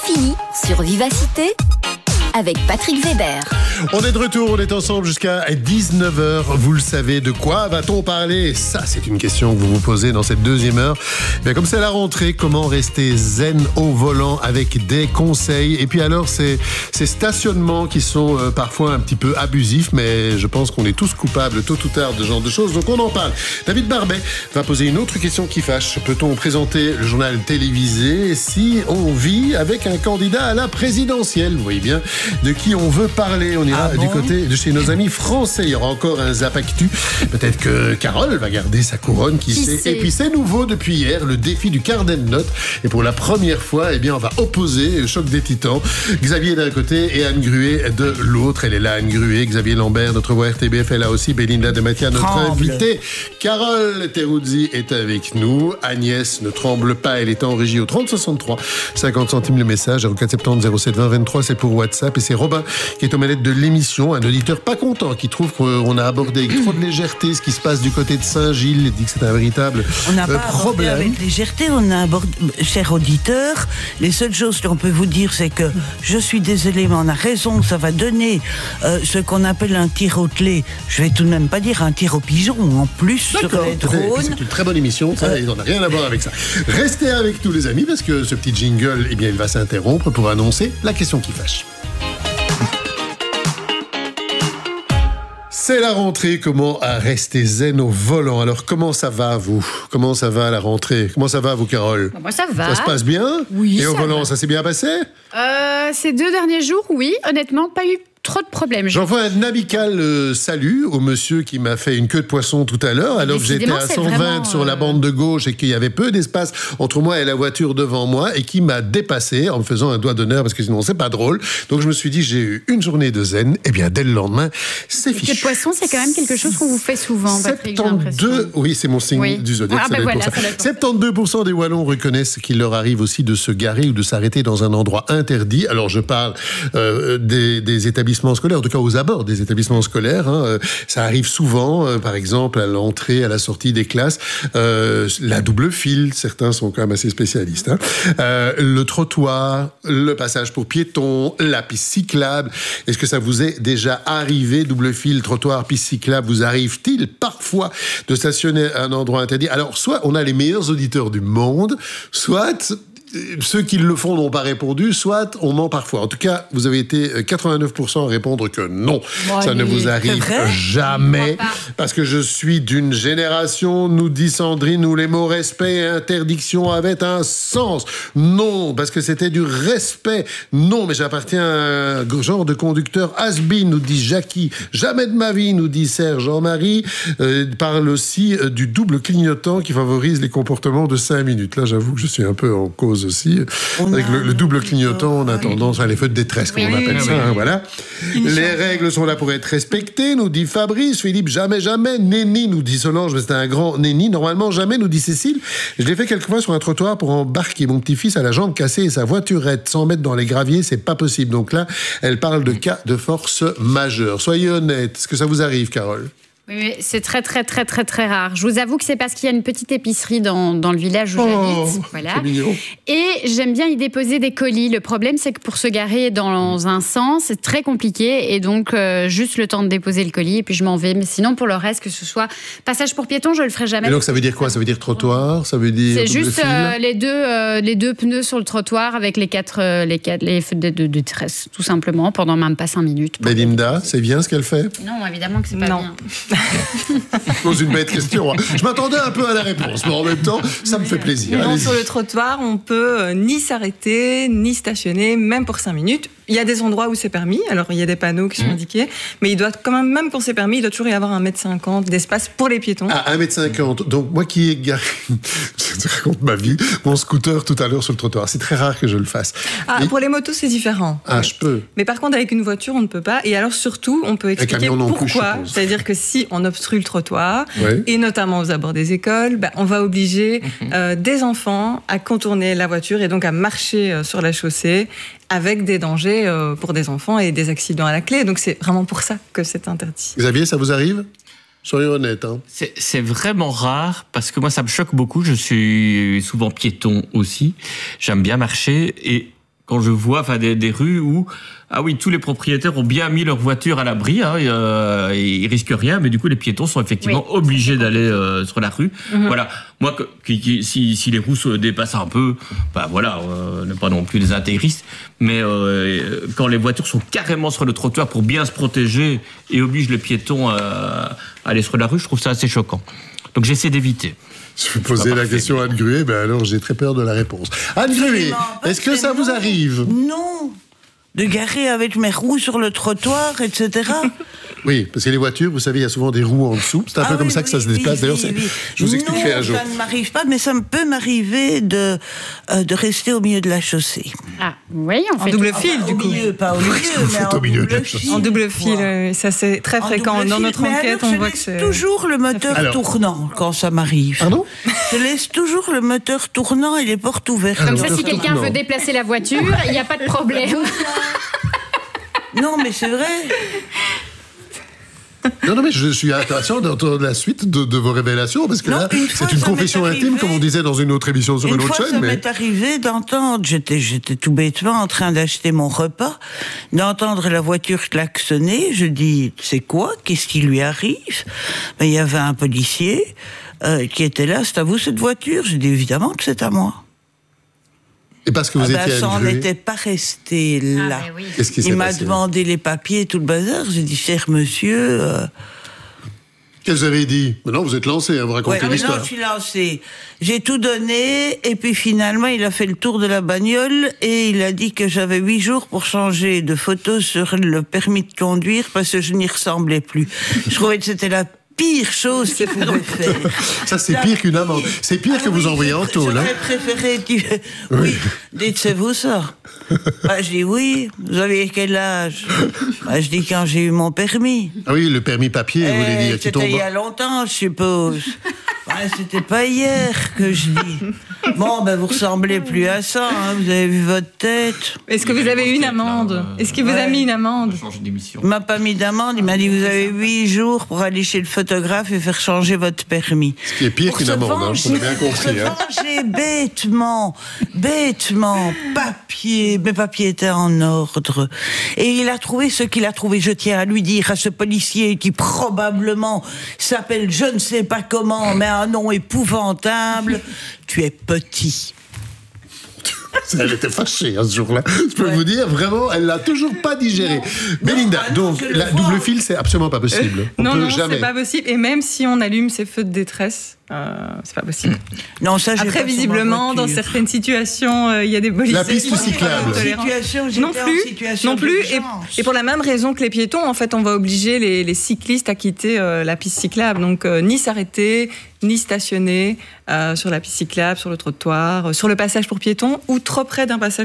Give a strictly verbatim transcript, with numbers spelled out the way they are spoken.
fini sur Vivacité avec Patrick Weber. On est de retour, on est ensemble jusqu'à dix-neuf heures. Vous le savez, de quoi va-t-on parler? Ça, c'est une question que vous vous posez dans cette deuxième heure. Bien, comme c'est la rentrée, comment rester zen au volant avec des conseils? Et puis alors, ces, ces stationnements qui sont euh, parfois un petit peu abusifs, mais je pense qu'on est tous coupables tôt ou tard de ce genre de choses, donc on en parle. David Barbet va poser une autre question qui fâche. Peut-on présenter le journal télévisé si on vit avec un candidat à la présidentielle? Vous voyez bien de qui on veut parler. On ira ah bon du côté de chez nos amis français. Il y aura encore un Zap Actu. Peut-être que Carole va garder sa couronne, qui, qui sait. sait. Et puis c'est nouveau depuis hier, le défi du carnet de notes. Et pour la première fois, eh bien, on va opposer le choc des titans. Xavier d'un côté et Anne Gruet de l'autre. Elle est là, Anne Gruet. Xavier Lambert, notre voix R T B F, est là aussi. Belinda de Mathia, notre tremble. invitée. Carole Teruzzi est avec nous. Agnès ne tremble pas. Elle est en régie au trente soixante-trois. cinquante centimes le message. zéro quatre soixante-dix zéro sept vingt vingt-trois. C'est pour WhatsApp. Et c'est Robin qui est aux manettes de l'émission, un auditeur pas content, qui trouve qu'on a abordé avec trop de légèreté ce qui se passe du côté de Saint-Gilles. Il dit que c'est un véritable on n'a euh, pas problème. Abordé avec légèreté, on a abordé, cher auditeur, les seules choses qu'on peut vous dire, c'est que je suis désolé, mais on a raison, ça va donner euh, ce qu'on appelle un tir au clé. Je vais tout de même pas dire un tir au pigeon, en plus sur les drones. C'est une très bonne émission, ça, euh... on n'a rien à voir avec ça. Restez avec nous les amis, parce que ce petit jingle, eh bien, il va s'interrompre pour annoncer la question qui fâche. C'est la rentrée, comment rester zen au volant? Alors, comment ça va, vous? Comment ça va, la rentrée? Comment ça va, vous, Carole? Moi, ça va. Ça se passe bien? Oui, Et au ça volant, va. ça s'est bien passé? Euh, ces deux derniers jours, oui. Honnêtement, pas eu trop de problèmes. J'envoie un amical euh, salut au monsieur qui m'a fait une queue de poisson tout à l'heure, alors que j'étais à cent vingt vraiment, sur la bande de gauche et qu'il y avait peu d'espace entre moi et la voiture devant moi, et qui m'a dépassé en me faisant un doigt d'honneur, parce que sinon c'est pas drôle. Donc je me suis dit, j'ai eu une journée de zen, et bien dès le lendemain, c'est fichu. Queue de poisson, c'est quand même quelque chose qu'on vous fait souvent, Patrick, soixante-douze, oui, c'est mon signe oui. du zodiaque. Ah, ça bah voilà, ça. ça soixante-douze pour cent des Wallons reconnaissent qu'il leur arrive aussi de se garer ou de s'arrêter dans un endroit interdit. Alors je parle euh, des, des établissements scolaires, en tout cas aux abords des établissements scolaires. Hein. Ça arrive souvent, euh, par exemple, à l'entrée, à la sortie des classes. Euh, la double file, certains sont quand même assez spécialistes. Hein. Euh, le trottoir, le passage pour piétons, la piste cyclable. Est-ce que ça vous est déjà arrivé, double file, trottoir, piste cyclable, vous arrive-t-il parfois de stationner à un endroit interdit? Alors, soit on a les meilleurs auditeurs du monde, soit ceux qui le font n'ont pas répondu, soit on ment parfois. En tout cas, vous avez été quatre-vingt-neuf pour cent à répondre que non. Bon, ça ne vous arrive jamais. Parce que je suis d'une génération, nous dit Sandrine, où les mots respect et interdiction avaient un sens. Non, parce que c'était du respect. Non, mais j'appartiens à un genre de conducteur has-been, nous dit Jackie. Jamais de ma vie, nous dit Serge. Jean-Marie euh, parle aussi euh, du double clignotant qui favorise les comportements de cinq minutes. Là, j'avoue que je suis un peu en cause aussi. On Avec le, le double clignotant, on a tendance à les feux de détresse, comme oui, on appelle oui, ça. Oui. Hein, voilà. Les règles sont là pour être respectées, nous dit Fabrice. Philippe, jamais, jamais. Nenni, nous dit Solange, mais c'était un grand nenni. Normalement, jamais, nous dit Cécile. Je l'ai fait quelques fois sur un trottoir pour embarquer mon petit-fils à la jambe cassée et sa voiturette. Sans mettre dans les graviers, c'est pas possible. Donc là, elle parle de cas de force majeure. Soyez honnête. Est-ce que ça vous arrive, Carole? Oui, c'est très, très, très, très, très rare. Je vous avoue que c'est parce qu'il y a une petite épicerie dans, dans le village où oh, j'habite. Voilà. C'est mignon. Et j'aime bien y déposer des colis. Le problème, c'est que pour se garer dans un sens, c'est très compliqué. Et donc, euh, juste le temps de déposer le colis, et puis je m'en vais. Mais sinon, pour le reste, que ce soit passage pour piétons, je le ferai jamais. Et donc, ça veut dire quoi? Ça veut dire trottoir? Ça veut dire. C'est juste euh, les, deux, euh, les deux pneus sur le trottoir avec les quatre, euh, les quatre les feux de détresse, tout simplement, pendant même pas cinq minutes. Belinda, c'est bien ce qu'elle fait? Non, évidemment que c'est pas non. bien. Je pose une bête question. Je m'attendais un peu à la réponse, mais en même temps, ça me fait plaisir. Non, sur le trottoir, on peut euh, ni s'arrêter, ni stationner, même pour cinq minutes. Il y a des endroits où c'est permis, alors il y a des panneaux qui sont mmh. indiqués, mais il doit quand même, même pour c'est permis, il doit toujours y avoir un mètre cinquante d'espace pour les piétons. Ah, un mètre cinquante. Donc, moi qui ai garé, je te raconte ma vie, mon scooter tout à l'heure sur le trottoir. C'est très rare que je le fasse. Ah, et... Pour les motos, c'est différent. Ah, ouais. Je peux. Mais par contre, avec une voiture, on ne peut pas. Et alors, surtout, on peut expliquer pourquoi. Plus, c'est-à-dire que si on obstrue le trottoir, oui. et notamment aux abords des écoles, bah, on va obliger mmh. euh, des enfants à contourner la voiture et donc à marcher euh, sur la chaussée, avec des dangers euh, pour des enfants et des accidents à la clé. Donc c'est vraiment pour ça que c'est interdit. Xavier, ça vous arrive ? Soyez honnête. Hein. C'est, c'est vraiment rare, parce que moi, ça me choque beaucoup. Je suis souvent piéton aussi. J'aime bien marcher. Et quand je vois, enfin, des, des rues où, ah oui, tous les propriétaires ont bien mis leur voiture à l'abri, hein, et, euh, et ils risquent rien, mais du coup, les piétons sont effectivement oui, obligés d'aller euh, sur la rue. Mm-hmm. Voilà. Moi, que, que, si, si les roues se dépassent un peu, bah voilà, euh, ne pas non plus des intégristes, mais euh, quand les voitures sont carrément sur le trottoir pour bien se protéger et obligent les piétons à, à aller sur la rue, je trouve ça assez choquant. Donc, j'essaie d'éviter. Si vous posez la question à Anne Gruet, ben alors j'ai très peur de la réponse. Anne Gruet, est-ce que ça non, vous arrive? Non. De garer avec mes roues sur le trottoir, et cetera. Oui, parce que les voitures, vous savez, il y a souvent des roues en dessous. C'est un ah peu oui, comme oui, ça que ça se déplace. Oui, D'ailleurs, oui, oui. je vous expliquerai non, un jour. Ça ne m'arrive pas, mais ça me peut m'arriver de, euh, de rester au milieu de la chaussée. Ah, oui, on fait en double fil, du au coup. Milieu, pas au milieu, mais en au milieu double fil. En double fil, ouais. Ça c'est très fréquent. Dans notre mais enquête, alors, on voit que c'est... Je laisse toujours le moteur alors, tournant quand ça m'arrive. Pardon? Je laisse toujours le moteur tournant et les portes ouvertes. Comme ça, si quelqu'un veut déplacer la voiture, il n'y a pas de problème. Non, mais c'est vrai. Non, non, mais je suis impatient d'entendre la suite de, de vos révélations, parce que non, là, une c'est une confession intime, comme on disait dans une autre émission sur une, une autre fois, chaîne. Ça mais... m'est arrivé d'entendre, j'étais, j'étais tout bêtement en train d'acheter mon repas, d'entendre la voiture klaxonner. Je dis, c'est quoi? Qu'est-ce qui lui arrive? Ben, il y avait un policier euh, qui était là. C'est à vous cette voiture? J'ai dit, évidemment que c'est à moi. Et parce que vous ah étiez ben, ça n'en était pas resté là. Ah, oui. Qu'est-ce qui s'est Il m'a passé? demandé les papiers, tout le bazar. J'ai dit, cher monsieur... Euh... Qu'est-ce que vous avez dit? Non, vous êtes lancé, hein, vous racontez ouais, l'histoire. Non, je suis lancé. J'ai tout donné, et puis finalement, il a fait le tour de la bagnole, et il a dit que j'avais huit jours pour changer de photo sur le permis de conduire, parce que je n'y ressemblais plus. Je trouvais que c'était la pire chose qu'il pouvait faire. Ça, c'est la pire qu'une amende. C'est pire ah, que oui, vous envoyer en tôle. J'aurais préféré... Tu... Oui, oui. Dites, c'est vous ça? Bah, je dis oui. Vous avez quel âge? Bah, je dis quand j'ai eu mon permis. Ah oui, le permis papier, vous voulez dire. C'était il y a longtemps, je suppose. Bah, c'était pas hier que je dis. Bon, ben vous ressemblez plus à ça, hein. Vous avez vu votre tête. Est-ce que vous avez eu une amende? Est-ce qu'il vous a mis une amende? Il m'a pas mis d'amende, il m'a dit vous avez huit jours pour aller chez le photographe et faire changer votre permis. Ce qui est pire qu'une amende, hein, je bien compris. Pour se venger bêtement, bêtement, papier, mes papiers étaient en ordre. Et il a trouvé ce qu'il a trouvé. Je tiens à lui dire à ce policier qui probablement s'appelle je ne sais pas comment, mais un nom épouvantable, tu es petit. Elle était fâchée hein, ce jour-là. Je peux ouais. vous dire, vraiment, elle l'a toujours pas digéré. Non. Belinda, non, donc la vois. double fil, c'est absolument pas possible. On non, peut non, jamais. c'est pas possible. Et même si on allume ces feux de détresse, euh, c'est pas possible. Non, ça, j'ai Après, visiblement, dans certaines situations, il euh, y a des policiers. La piste cyclable. Situation, non plus. Situation non plus. Et, et pour la même raison que les piétons, en fait, on va obliger les, les cyclistes à quitter euh, la piste cyclable. Donc, euh, ni s'arrêter, ni stationner euh, sur la piste cyclable, sur le trottoir, euh, sur le passage pour piétons ou trop près d'un passage